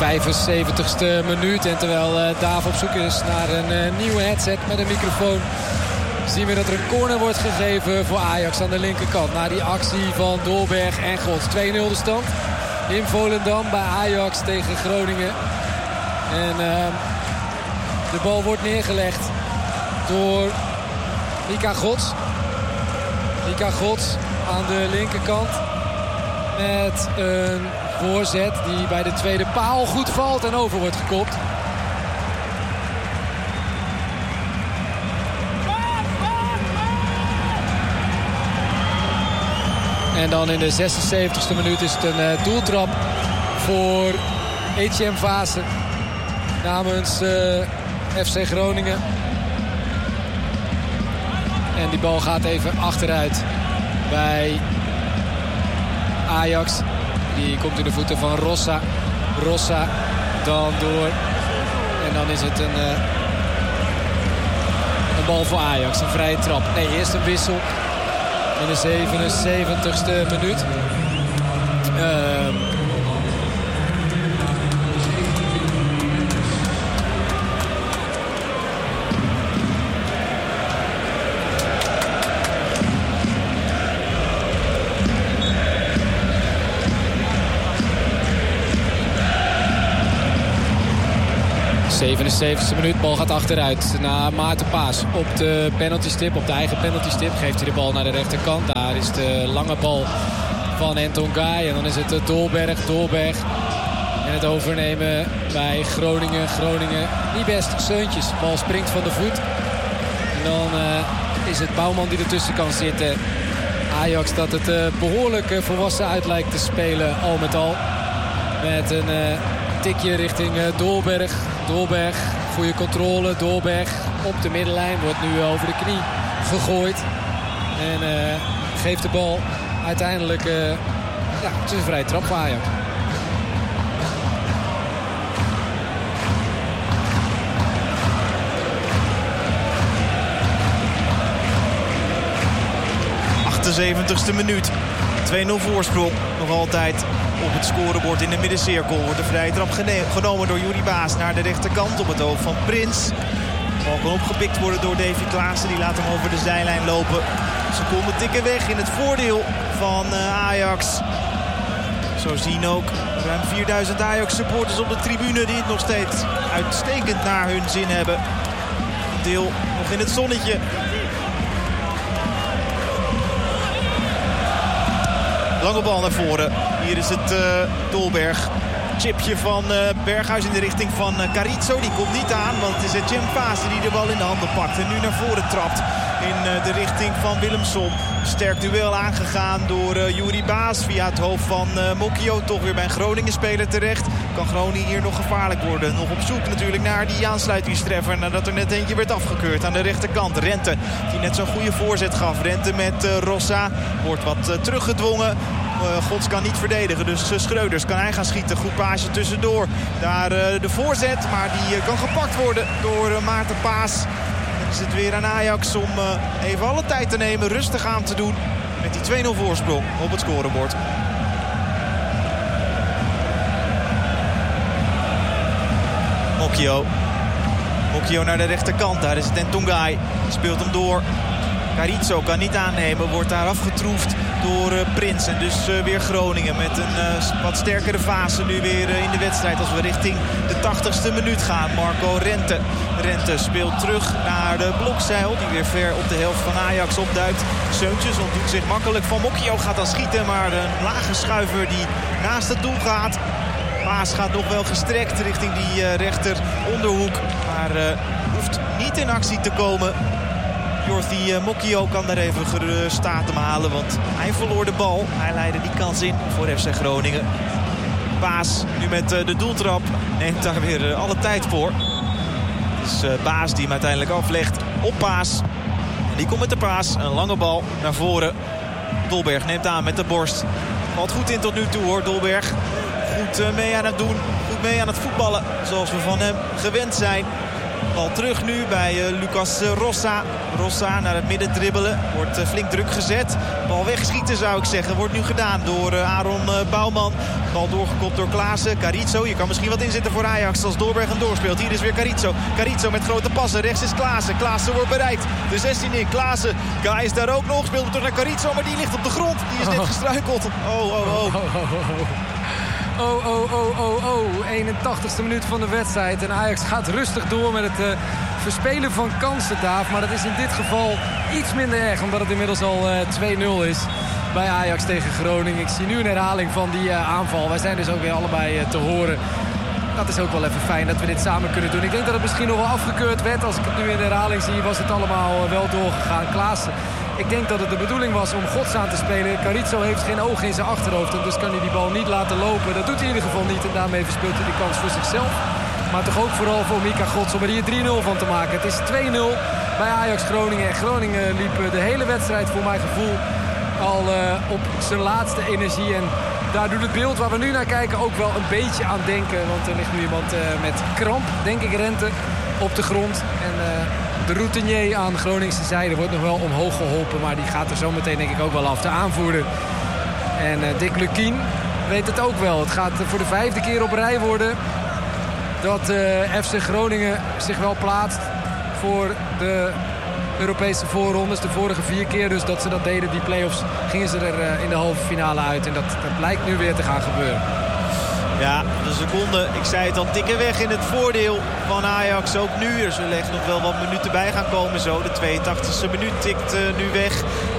75ste minuut. En terwijl Daaf op zoek is naar een nieuwe headset met een microfoon, zien we dat er een corner wordt gegeven voor Ajax aan de linkerkant. Na die actie van Dolberg en Gods. 2-0 de stand in Volendam bij Ajax tegen Groningen. En de bal wordt neergelegd door Mika Gods. Mika Gods aan de linkerkant met een voorzet die bij de tweede paal goed valt en over wordt gekopt. En dan in de 76ste minuut is het een doeltrap voor Etienne Vaassen namens FC Groningen. En die bal gaat even achteruit bij Ajax. Die komt in de voeten van Rossa. Rossa dan door. En dan is het een bal voor Ajax. Een vrije trap. Nee, eerst een wissel. In de 77ste minuut. 77e minuut, bal gaat achteruit naar Maarten Paas op de penaltystip, op de eigen penaltystip. Geeft hij de bal naar de rechterkant. Daar is de lange bal van Anton Guy. En dan is het Dolberg. En het overnemen bij Groningen. Groningen niet best, Seuntjes. De bal springt van de voet. En dan is het Bouwman die ertussen kan zitten. Ajax dat het behoorlijk volwassen uit lijkt te spelen al met al. Met een tikje richting Dolberg. Dolberg, goede controle. Dolberg op de middenlijn. Wordt nu over de knie gegooid. En geeft de bal uiteindelijk... het is een vrije trap voor Ajax. De 70ste minuut. 2-0 voorsprong. Nog altijd op het scorebord in de middencirkel. Wordt de vrije trap genomen door Juri Baas naar de rechterkant op het hoofd van Prins. De bal kan opgepikt worden door Davy Klaassen. Die laat hem over de zijlijn lopen. Seconden tikken weg in het voordeel van Ajax. Zo zien ook ruim 4000 Ajax supporters op de tribune die het nog steeds uitstekend naar hun zin hebben. Een deel nog in het zonnetje. Lange bal naar voren. Hier is het Dolberg. Chipje van Berghuis in de richting van Carizzo. Die komt niet aan, want het is Jim Vaassen die de bal in de handen pakt. En nu naar voren trapt in de richting van Willemson. Sterk duel aangegaan door Juri Baas via het hoofd van Mokio. Toch weer bij een Groningen speler terecht. Kan Groningen hier nog gevaarlijk worden. Nog op zoek natuurlijk naar die aansluitingstreffer. Nadat er net eentje werd afgekeurd aan de rechterkant. Rente die net zo'n goede voorzet gaf. Rente met Rossa. Wordt wat teruggedwongen. Gods kan niet verdedigen, dus Schreuders kan hij gaan schieten. Goed paasje tussendoor. Daar de voorzet, maar die kan gepakt worden door Maarten Paas. Dan is het weer aan Ajax om even alle tijd te nemen, rustig aan te doen. Met die 2-0 voorsprong op het scorebord. Mokio naar de rechterkant, daar is het Ntongai. Speelt hem door. Carizzo kan niet aannemen, wordt daar afgetroefd door Prins. En dus weer Groningen met een wat sterkere fase nu weer in de wedstrijd. Als we richting de 80ste minuut gaan. Marco Rente. Rente speelt terug naar de blokzeil. Die weer ver op de helft van Ajax opduikt. Seuntjes ontdoet zich makkelijk van Mokio. Gaat dan schieten, maar een lage schuiver die naast het doel gaat. Paas gaat nog wel gestrekt richting die rechter onderhoek. Maar hoeft niet in actie te komen. Jordi Mokio kan daar even gerust ademhalen, want hij verloor de bal. Hij leidde die kans in voor FC Groningen. Baas nu met de doeltrap neemt daar weer alle tijd voor. Het is Baas die hem uiteindelijk aflegt op Paas. En die komt met de paas. Een lange bal naar voren. Dolberg neemt aan met de borst. Valt goed in tot nu toe hoor, Dolberg. Goed mee aan het doen. Goed mee aan het voetballen zoals we van hem gewend zijn. Bal terug nu bij Lucas Rossa. Rossa naar het midden dribbelen. Wordt flink druk gezet. Bal wegschieten zou ik zeggen. Wordt nu gedaan door Aaron Bouwman. Bal doorgekopt door Klaassen. Carizzo. Je kan misschien wat inzetten voor Ajax als Dolberg hem doorspeelt. Hier is weer Carizzo. Carizzo met grote passen. Rechts is Klaassen. Klaassen wordt bereikt. De 16 in. Klaassen. Guy is daar ook nog. Speelt hem toch naar Carizzo. Maar die ligt op de grond. Die is net gestruikeld. Oh. 81ste minuut van de wedstrijd. En Ajax gaat rustig door met het verspelen van kansen, Daaf. Maar dat is in dit geval iets minder erg. Omdat het inmiddels al 2-0 is bij Ajax tegen Groningen. Ik zie nu een herhaling van die aanval. Wij zijn dus ook weer allebei te horen. Dat is ook wel even fijn dat we dit samen kunnen doen. Ik denk dat het misschien nog wel afgekeurd werd. Als ik het nu in de herhaling zie, was het allemaal wel doorgegaan. Klaassen. Ik denk dat het de bedoeling was om Gods aan te spelen. Carizzo heeft geen oog in zijn achterhoofd. En dus kan hij die bal niet laten lopen. Dat doet hij in ieder geval niet. En daarmee verspeelt hij de kans voor zichzelf. Maar toch ook vooral voor Mika Gods om er hier 3-0 van te maken. Het is 2-0 bij Ajax Groningen. En Groningen liep de hele wedstrijd voor mijn gevoel al op zijn laatste energie. En daar doet het beeld waar we nu naar kijken ook wel een beetje aan denken. Want er ligt nu iemand met kramp, denk ik, Rente, op de grond. En de routinier aan Groningse zijde wordt nog wel omhoog geholpen. Maar die gaat er zo meteen denk ik ook wel af. De aanvoerder. En Dick Lukkien weet het ook wel. Het gaat voor de 5e keer op rij worden dat FC Groningen zich wel plaatst voor de Europese voorrondes. De vorige 4 keer dus dat ze dat deden, die play-offs, gingen ze er in de halve finale uit. En dat lijkt nu weer te gaan gebeuren. Ja, de seconde, ik zei het al, tikken weg in het voordeel van Ajax. Ook nu, er zullen echt nog wel wat minuten bij gaan komen zo. De 82e minuut tikt nu weg.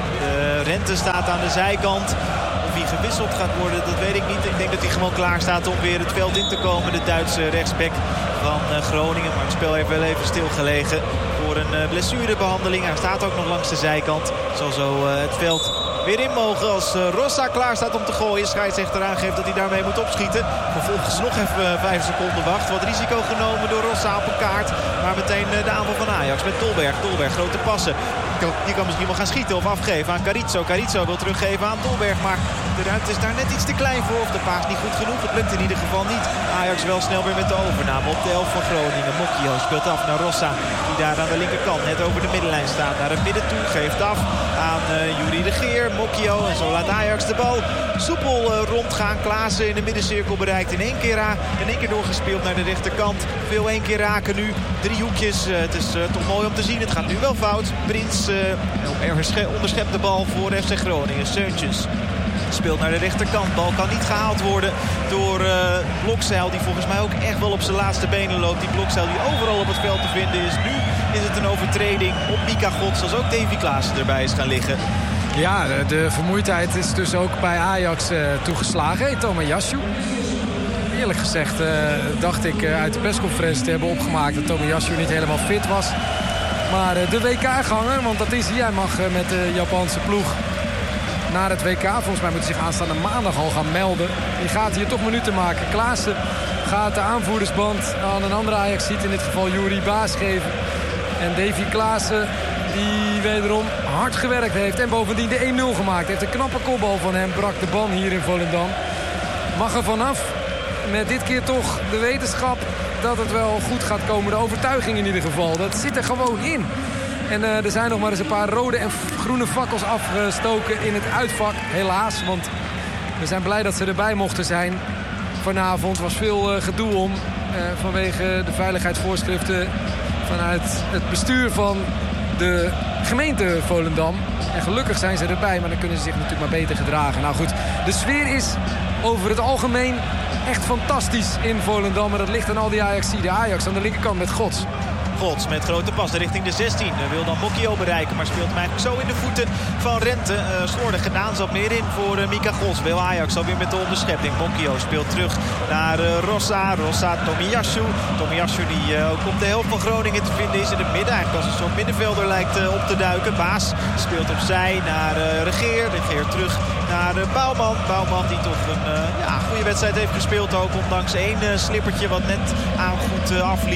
Rente staat aan de zijkant. Of hij gewisseld gaat worden, dat weet ik niet. Ik denk dat hij gewoon klaar staat om weer het veld in te komen. De Duitse rechtsback van Groningen. Maar het spel heeft wel even stilgelegen voor een blessurebehandeling. Hij staat ook nog langs de zijkant. Zal zo het veld weer in mogen als Rossa klaar staat om te gooien. Scheidsrechter aangeeft dat hij daarmee moet opschieten. Vervolgens nog even 5 seconden wacht. Wat risico genomen door Rossa op een kaart. Maar meteen de aanval van Ajax met Dolberg. Dolberg, grote passen. Die kan misschien wel gaan schieten of afgeven aan Carizzo. Carizzo wil teruggeven aan Dolberg. Maar de ruimte is daar net iets te klein voor. Of de paas niet goed genoeg. Het lukt in ieder geval niet. Ajax wel snel weer met de overname op de 11 van Groningen. Mokio speelt af naar Rossa. Die daar aan de linkerkant net over de middenlijn staat. Naar het midden toe. Geeft af aan Yuri de Geer. Mokio. En zo laat Ajax de bal soepel rondgaan. Klaassen in de middencirkel bereikt. In één keer doorgespeeld naar de rechterkant. Veel 1 keer raken nu. 3 hoekjes. Het is toch mooi om te zien. Het gaat nu wel fout. Prins onderschept de bal voor FC Groningen. Seuntjes speelt naar de rechterkant. Bal kan niet gehaald worden door Blokzeil. Die volgens mij ook echt wel op zijn laatste benen loopt. Die Blokzeil die overal op het veld te vinden is. Nu is het een overtreding op Mika Gods. Als ook Davy Klaassen erbij is gaan liggen. Ja, de vermoeidheid is dus ook bij Ajax toegeslagen. Hey, Tomiyasu. Eerlijk gezegd dacht ik uit de persconferentie te hebben opgemaakt dat Tomiyasu niet helemaal fit was. Maar de WK-ganger, want dat is hij. Hij mag met de Japanse ploeg naar het WK. Volgens mij moet hij zich aanstaande maandag al gaan melden. Die gaat hier toch minuten maken. Klaassen gaat de aanvoerdersband aan een andere Ajax-ziet, in dit geval Yuri Baas, geven. En Davy Klaassen, die wederom hard gewerkt heeft en bovendien de 1-0 gemaakt. Heeft een knappe kopbal van hem, brak de ban hier in Volendam. Mag er vanaf met dit keer toch de wetenschap dat het wel goed gaat komen. De overtuiging in ieder geval. Dat zit er gewoon in. En er zijn nog maar eens een paar rode en groene fakkels afgestoken in het uitvak. Helaas, want we zijn blij dat ze erbij mochten zijn. Vanavond was veel gedoe om. Vanwege de veiligheidsvoorschriften vanuit het bestuur van de gemeente Volendam. En gelukkig zijn ze erbij, maar dan kunnen ze zich natuurlijk maar beter gedragen. Nou goed, de sfeer is over het algemeen echt fantastisch in Volendam. En dat ligt aan al die Ajax-zieden. Ajax aan de linkerkant met Gods. Gods met grote pas richting de 16. Wil dan Mokio bereiken, maar speelt hem eigenlijk zo in de voeten van Rente. Slordig gedaan, zat meer in voor Mika Gods. Wil Ajax alweer met de onderschepping. Mokio speelt terug naar Rossa. Rossa, Tomiyasu. Tomiyasu die ook op de helft van Groningen te vinden is in het midden. Eigenlijk als een soort middenvelder lijkt op te duiken. Baas speelt opzij naar Regeer. Regeer terug naar Bouwman. Bouwman die toch een goede wedstrijd heeft gespeeld ook. Ondanks 1 slippertje wat net aan goed afliep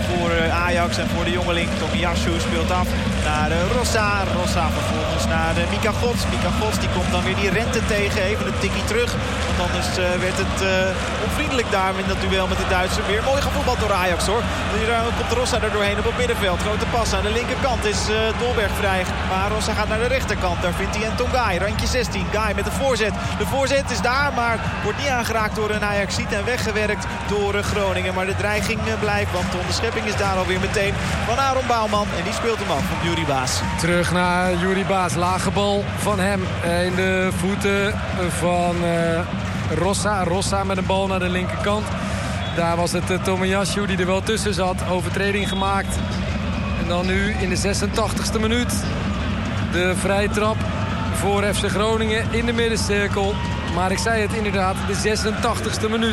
voor Ajax en voor de jongeling. Tomiyasu speelt af naar Rossa. Rossa vervolgens naar Mika Gods. Mika Gods die komt dan weer die Rente tegen. Even een tikkie terug. Want anders werd het onvriendelijk daar in dat duel met de Duitsers. Weer mooi gevoetbald door Ajax hoor. Hier komt Rossa er doorheen op het middenveld. Grote pas aan de linkerkant is Dolberg vrij. Maar Rossa gaat naar de rechterkant. Daar vindt hij Ntongai. Randje 16. Guy met de voorzet. De voorzet is daar, maar wordt niet aangeraakt door een Ajaxiet en weggewerkt door Groningen. Maar de dreiging blijft, want de onderschepping is daar alweer meteen van Aaron Bouwman. En die speelt hem af van Juri Baas. Terug naar Juri Baas. Lage bal van hem in de voeten van Rossa. Rossa met een bal naar de linkerkant. Daar was het Tomiyasu die er wel tussen zat. Overtreding gemaakt. En dan nu in de 86e minuut de vrije trap voor FC Groningen in de middencirkel. Maar ik zei het inderdaad, de 86e minuut.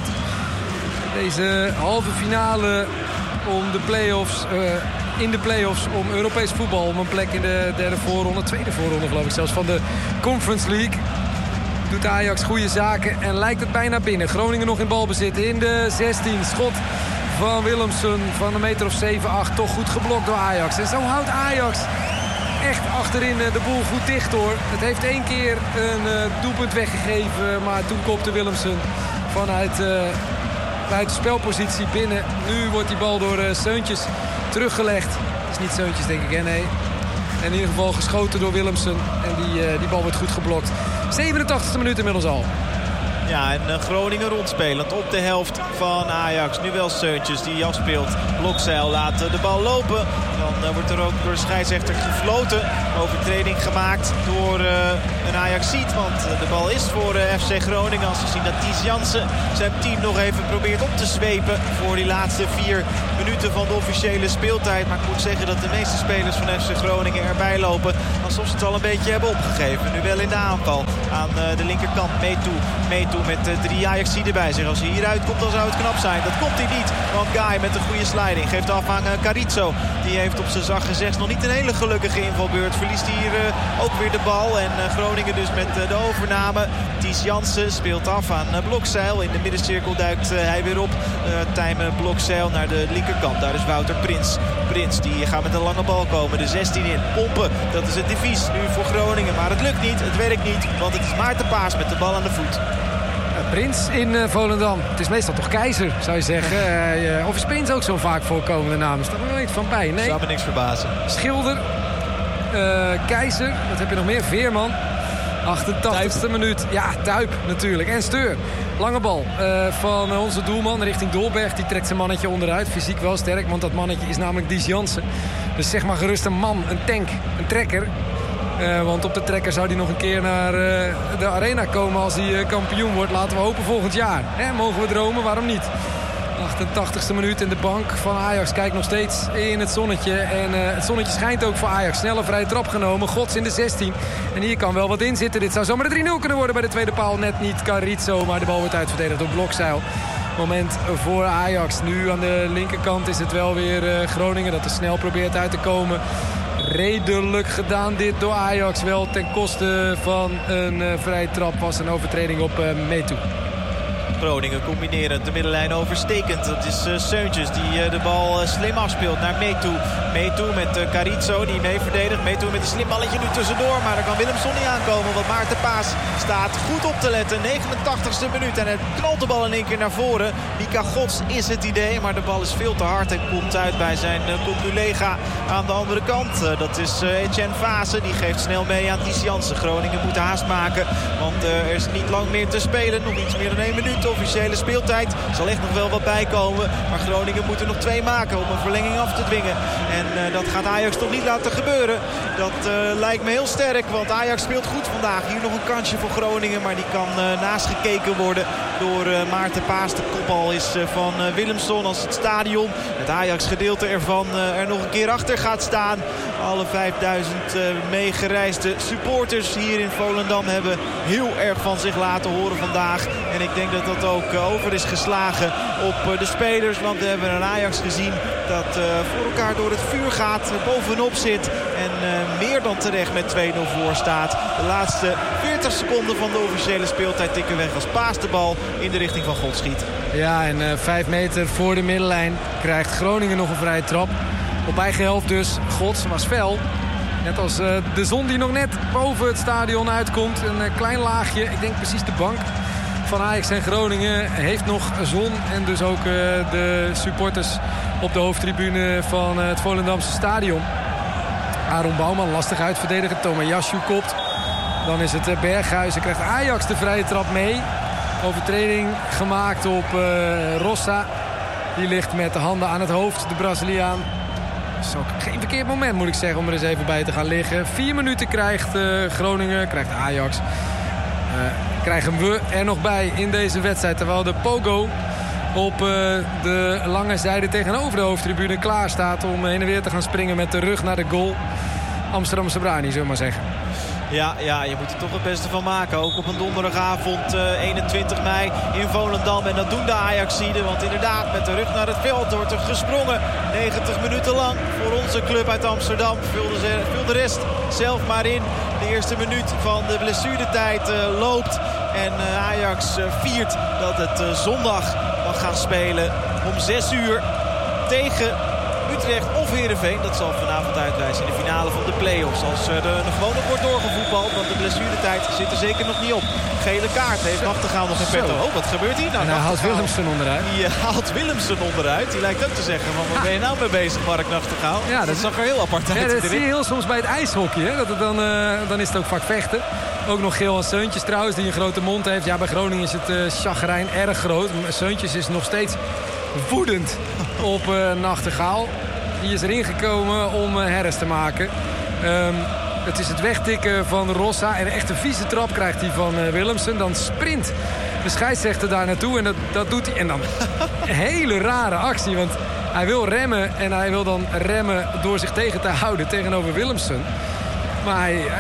Deze halve finale om de play-offs, in de play-offs om Europees voetbal. Om een plek in de tweede voorronde geloof ik zelfs, van de Conference League. Doet Ajax goede zaken en lijkt het bijna binnen. Groningen nog in balbezit in de 16. Schot van Willemsen van een meter of 7-8. Toch goed geblokt door Ajax. En zo houdt Ajax echt achterin de boel goed dicht hoor. Het heeft 1 keer een doelpunt weggegeven. Maar toen kopte Willemsen vanuit de spelpositie binnen. Nu wordt die bal door Seuntjes teruggelegd. Dat is niet Seuntjes denk ik, hè? Nee. En in ieder geval geschoten door Willemsen. En die bal wordt goed geblokt. 87e minuut inmiddels al. Ja, en Groningen rondspelend op de helft van Ajax. Nu wel Seuntjes die afspeelt. Blokzeil laat de bal lopen. Dan wordt er ook door de scheidsrechter gefloten. Overtreding gemaakt door een Ajaxiet. Want de bal is voor FC Groningen. Als we zien dat Ties Jansen zijn team nog even probeert op te zwepen voor die laatste 4 minuten van de officiële speeltijd. Maar ik moet zeggen dat de meeste spelers van FC Groningen erbij lopen. Alsof ze het al een beetje hebben opgegeven. Nu wel in de aanval aan de linkerkant. Meetoe met 3 Ajax erbij zich. Als hij hieruit komt, dan zou het knap zijn. Dat komt hij niet. Want Guy met een goede sliding geeft af aan Carizzo. Die heeft op zijn zacht gezegd nog niet een hele gelukkige invalbeurt. Verliest hier ook weer de bal. En Groningen dus met de overname. Ties Jansen speelt af aan Blokzeil. In de middencirkel duikt hij weer op. Tijmen Blokzeil naar de linkerkant. Daar is Wouter Prins. Prins die gaat met een lange bal komen. De 16 in. Pompen. Dat is het devies nu voor Groningen. Maar het lukt niet. Het werkt niet. Want het is Maarten Paas met de bal aan de voet. Prins in Volendam. Het is meestal toch Keizer, zou je zeggen. Of is Prins ook zo'n vaak voorkomende naam? Is er nog niks van bij? Nee. Zou me niks verbazen. Schilder. Keizer. Wat heb je nog meer? Veerman. 88e minuut. Ja, Tuip natuurlijk. En Steur. Lange bal van onze doelman richting Dolberg. Die trekt zijn mannetje onderuit. Fysiek wel sterk, want dat mannetje is namelijk Ties Jansen. Dus zeg maar gerust een man, een tank, een trekker. Want op de trekker zou hij nog een keer naar de arena komen als hij kampioen wordt. Laten we hopen volgend jaar. Mogen we dromen, waarom niet? 88e minuut in de bank van Ajax kijkt nog steeds in het zonnetje. En het zonnetje schijnt ook voor Ajax. Snelle vrije trap genomen. Gods in de 16. En hier kan wel wat in zitten. Dit zou zomaar de 3-0 kunnen worden bij de tweede paal. Net niet Carizzo, maar de bal wordt uitverdedigd door Blokzeil. Moment voor Ajax. Nu aan de linkerkant is het wel weer Groningen dat er snel probeert uit te komen. Redelijk gedaan dit door Ajax. Wel ten koste van een vrije trap was een overtreding op Meetoe. Groningen combinerend, de middenlijn overstekend. Dat is Seuntjes die de bal slim afspeelt naar Meetoe. Meetoe met Carizzo die mee verdedigt. Meetoe met een slim balletje nu tussendoor. Maar daar kan Willemson niet aankomen. Want Maarten Paas staat goed op te letten. 89e minuut en hij knalt de bal in één keer naar voren. Mika Gods is het idee. Maar de bal is veel te hard en komt uit bij zijn collega aan de andere kant. Dat is Etienne Vaassen. Die geeft snel mee aan Ties Jansen. Groningen moet haast maken. Want er is niet lang meer te spelen. Nog iets meer dan 1 minuut. Officiële speeltijd. Er zal echt nog wel wat bij komen. Maar Groningen moet er nog 2 maken om een verlenging af te dwingen. En dat gaat Ajax toch niet laten gebeuren. Dat lijkt me heel sterk. Want Ajax speelt goed vandaag. Hier nog een kansje voor Groningen. Maar die kan naast gekeken worden door Maarten Paas. De kopbal is van Willemson. Als het stadion, het Ajax gedeelte ervan, er nog een keer achter gaat staan. Alle 5000 meegereisde supporters hier in Volendam hebben heel erg van zich laten horen vandaag. En ik denk dat dat ook over is geslagen op de spelers. Want we hebben een Ajax gezien dat voor elkaar door het vuur gaat, bovenop zit. En meer dan terecht met 2-0 voor staat. De laatste 40 seconden van de officiële speeltijd tikken weg als Paas de bal in de richting van Godschiet. Ja, en 5 meter voor de middenlijn krijgt Groningen nog een vrije trap. Op eigen helft dus. Gods was fel. Net als de zon die nog net boven het stadion uitkomt. Een klein laagje, ik denk precies de bank van Ajax en Groningen heeft nog zon. En dus ook de supporters op de hoofdtribune van het Volendamse stadion. Aaron Bouwman lastig uitverdedigen. Tomayashu kopt. Dan is het Berghuis. Dan krijgt Ajax de vrije trap mee. Overtreding gemaakt op Rossa. Die ligt met de handen aan het hoofd, de Braziliaan. Dat is ook geen verkeerd moment, moet ik zeggen, om er eens even bij te gaan liggen. 4 minuten krijgt Groningen, krijgt Ajax. Krijgen we er nog bij in deze wedstrijd. Terwijl de Pogo op de lange zijde tegenover de hoofdtribune klaar staat om heen en weer te gaan springen met de rug naar de goal. Amsterdamse Brani, zullen we maar zeggen. Ja, je moet er toch het beste van maken. Ook op een donderdagavond 21 mei in Volendam. En dat doen de Ajaxiden. Want inderdaad, met de rug naar het veld wordt er gesprongen. 90 minuten lang voor onze club uit Amsterdam. Vul de rest zelf maar in. De eerste minuut van de blessuretijd loopt. En Ajax viert dat het zondag mag gaan spelen om 6 uur tegen Utrecht of Heerenveen. Dat zal vanavond uitwijzen in de finale van de play-offs. Als er gewoon nog wordt doorgevoetbald. Want de blessuretijd zit er zeker nog niet op. Gele kaart heeft Nachtegaal nog in petto. Oh, wat gebeurt hier nou? En hij haalt Willemsen onderuit. Die haalt Willemsen onderuit. Die lijkt ook te zeggen van waar ben je nou mee bezig, Mark Nachtegaal? Ja, dat zag er heel apart uit. Ja, dat zie je heel soms bij het ijshockey. Hè? Dat het dan is het ook vaak vechten. Ook nog Geel aan Seuntjes trouwens, die een grote mond heeft. Ja, bij Groningen is het chagrijn erg groot. Seuntjes is nog steeds woedend op Nachtegaal. Die is erin gekomen om herres te maken. Het is het wegtikken van Rossa. En echt een vieze trap krijgt hij van Willemsen. Dan sprint de scheidsrechter daar naartoe. En dat doet hij. En dan een hele rare actie. Want hij wil remmen. En hij wil dan remmen door zich tegen te houden tegenover Willemsen. Maar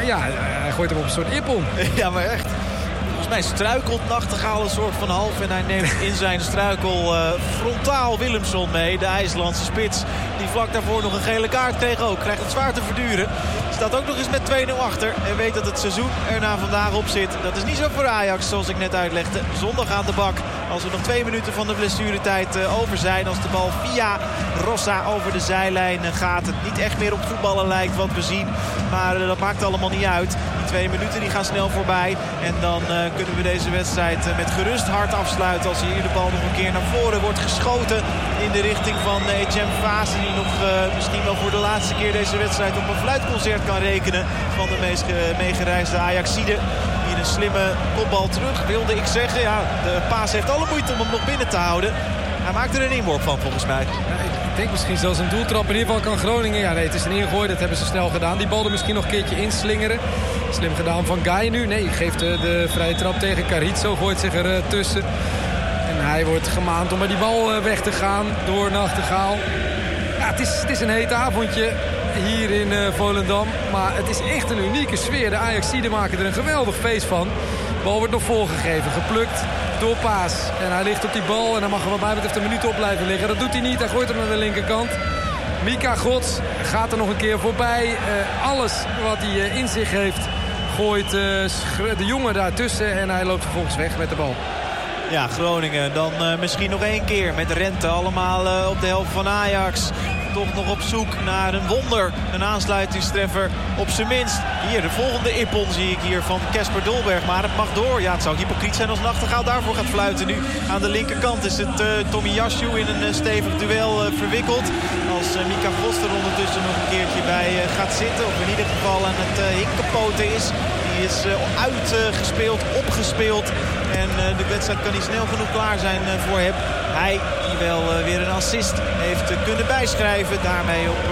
hij gooit hem op een soort ippon. Ja, maar echt. Volgens mij struikelt Nachtegaal een soort van half. En hij neemt in zijn struikel frontaal Willemsen mee. De IJslandse spits. Die vlak daarvoor nog een gele kaart kreeg ook. Krijgt het zwaar te verduren. Staat ook nog eens met 2-0 achter. En weet dat het seizoen er na vandaag op zit. Dat is niet zo voor Ajax zoals ik net uitlegde. Zondag aan de bak. Als er nog 2 minuten van de blessuretijd over zijn. Als de bal via Rossa over de zijlijn gaat. Het niet echt meer op voetballen lijkt wat we zien. Maar dat maakt allemaal niet uit. Die 2 minuten die gaan snel voorbij. En dan kunnen we deze wedstrijd met gerust hart afsluiten. Als hier de bal nog een keer naar voren wordt geschoten. In de richting van Etienne Fase. Die nog misschien wel voor de laatste keer deze wedstrijd op een fluitconcert kan rekenen. Van de meest meegereisde Ajaxide. Hier een slimme kopbal terug, wilde ik zeggen. Ja, de Paas heeft alle moeite om hem nog binnen te houden. Hij maakt er een inworp van volgens mij. Ja, ik denk misschien zelfs een doeltrap. In ieder geval kan Groningen. Ja, nee, het is een ingooi. Dat hebben ze snel gedaan. Die bal er misschien nog een keertje inslingeren. Slim gedaan van Guy nu. Nee, geeft de vrije trap tegen Carizzo. Gooit zich er tussen. En hij wordt gemaand om bij die bal weg te gaan door Nachtegaal. Ja, het is een heet avondje hier in Volendam. Maar het is echt een unieke sfeer. De Ajaxiden maken er een geweldig feest van. De bal wordt nog voorgegeven, geplukt door Paas. En hij ligt op die bal en dan mag er wat mij betreft een minuut op blijven liggen. Dat doet hij niet, hij gooit hem naar de linkerkant. Mika Gods gaat er nog een keer voorbij. Alles wat hij in zich heeft gooit de jongen daartussen. En hij loopt vervolgens weg met de bal. Ja, Groningen dan misschien nog 1 keer met Rente. Allemaal op de helft van Ajax. Toch nog op zoek naar een wonder. Een aansluitingstreffer op zijn minst. Hier, de volgende ippon zie ik hier van Casper Dolberg. Maar het mag door. Ja, het zou hypocriet zijn als Nachtegaal daarvoor gaat fluiten nu. Aan de linkerkant is het Tomayashu in een stevig duel verwikkeld. Als Mika Gods er ondertussen nog een keertje bij gaat zitten. Of in ieder geval aan het hinkenpoten is. Die is uitgespeeld, opgespeeld. En de wedstrijd kan niet snel genoeg klaar zijn voor hem. Hij die wel weer een assist heeft kunnen bijschrijven. Daarmee op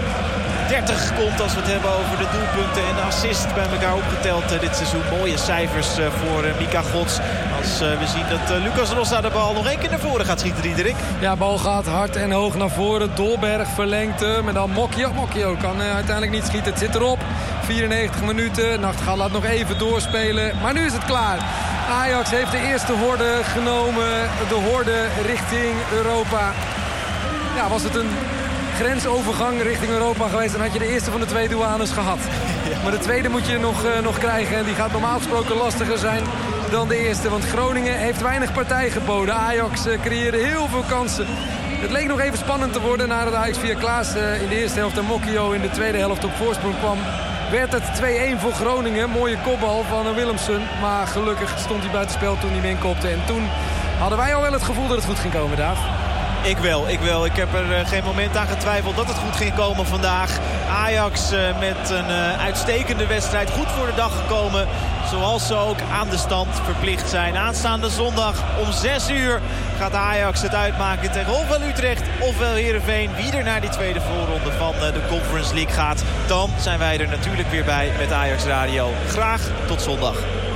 30 komt als we het hebben over de doelpunten en de assist bij elkaar opgeteld dit seizoen. Mooie cijfers voor Mika Gods. Als we zien dat Lucas Rossa de bal nog 1 keer naar voren gaat schieten, Diederik. Ja, bal gaat hard en hoog naar voren. Dolberg verlengt maar dan Mokio kan uiteindelijk niet schieten. Het zit erop. 94 minuten. Nachtegaal laat nog even doorspelen. Maar nu is het klaar. Ajax heeft de eerste horde genomen. De horde richting Europa. Ja, was het een grensovergang richting Europa geweest... dan had je de eerste van de 2 douanes gehad. Ja. Maar de tweede moet je nog krijgen. En die gaat normaal gesproken lastiger zijn dan de eerste. Want Groningen heeft weinig partij geboden. Ajax creëerde heel veel kansen. Het leek nog even spannend te worden nadat Ajax via Klaas in de eerste helft en Mokio in de tweede helft op voorsprong kwam. Werd het 2-1 voor Groningen. Mooie kopbal van Willemsen. Maar gelukkig stond hij buitenspel toen hij hem inkopte. En toen hadden wij al wel het gevoel dat het goed ging komen, Daaf. Ik wel. Ik heb er geen moment aan getwijfeld dat het goed ging komen vandaag. Ajax met een uitstekende wedstrijd. Goed voor de dag gekomen. Zoals ze ook aan de stand verplicht zijn. Aanstaande zondag om 6 uur gaat Ajax het uitmaken tegen ofwel Utrecht ofwel Heerenveen. Wie er naar die tweede voorronde van de Conference League gaat. Dan zijn wij er natuurlijk weer bij met Ajax Radio. Graag tot zondag.